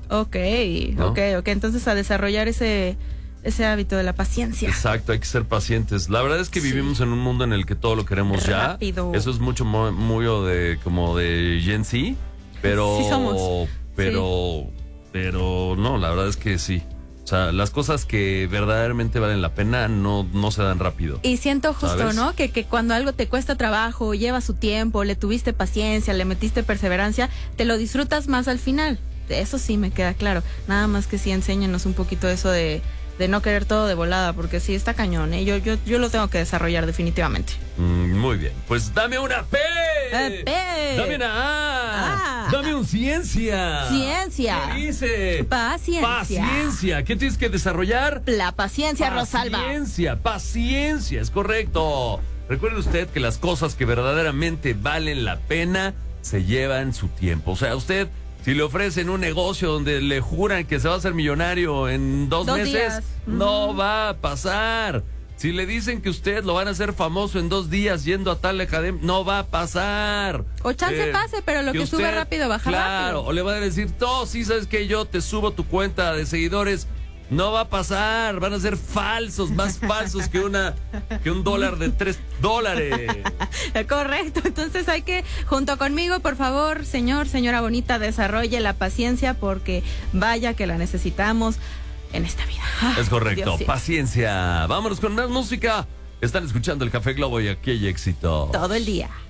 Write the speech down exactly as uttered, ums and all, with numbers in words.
Ok, ¿no? ok, ok. Entonces a desarrollar ese, ese hábito de la paciencia. Exacto, hay que ser pacientes. La verdad es que sí. vivimos en un mundo en el que todo lo queremos Rápido. ya. Eso es mucho muy, muy de como de Gen Z, pero sí somos. pero sí. pero no, la verdad es que sí. O sea, las cosas que verdaderamente valen la pena no, no se dan rápido. Y siento justo, ¿sabes? ¿no? Que, que cuando algo te cuesta trabajo, lleva su tiempo, le tuviste paciencia, le metiste perseverancia, te lo disfrutas más al final. Eso sí me queda claro. Nada más que sí enséñanos un poquito eso de, de no querer todo de volada, porque sí está cañón, ¿eh? Yo, yo, yo lo tengo que desarrollar definitivamente. Mm, muy bien. Pues dame una P. Eh, P. Dame una A. Ah. Dame un ciencia. Ciencia. ¿Qué dice? Paciencia. Paciencia. ¿Qué tienes que desarrollar? La paciencia, Rosalba. Paciencia, paciencia, es correcto. Recuerde usted que las cosas que verdaderamente valen la pena se llevan su tiempo. O sea, usted, si le ofrecen un negocio donde le juran que se va a hacer millonario en dos, dos meses, días. no uh-huh. va a pasar. Si le dicen que usted lo van a hacer famoso en dos días yendo a tal academia, no va a pasar. O chance eh, pase, pero lo que, que usted, sube rápido, baja claro, rápido. Claro, o le van a decir, no, sí, sabes que yo te subo tu cuenta de seguidores. No va a pasar, van a ser falsos, más falsos que una que un dólar de tres dólares. Correcto, entonces hay que, junto conmigo, por favor, señor, señora bonita, desarrolle la paciencia porque vaya que la necesitamos en esta vida. Es correcto, Dios, paciencia. Vámonos con más música. Están escuchando el Café Globo y aquí hay éxito. Todo el día.